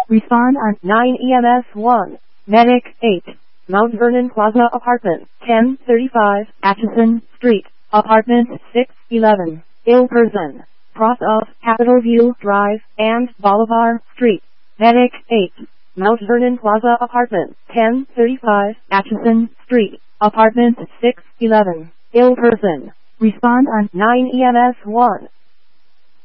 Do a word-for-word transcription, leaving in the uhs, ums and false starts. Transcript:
Respond on nine E M S one. Medic eight. Mount Vernon Plaza Apartment, ten thirty-five, Atchison Street, Apartment six eleven, ill person, cross of Capitol View Drive and Bolivar Street. Medic eight. Mount Vernon Plaza Apartment, ten thirty-five, Atchison Street, Apartment six eleven, ill person. Respond on nine E M S one.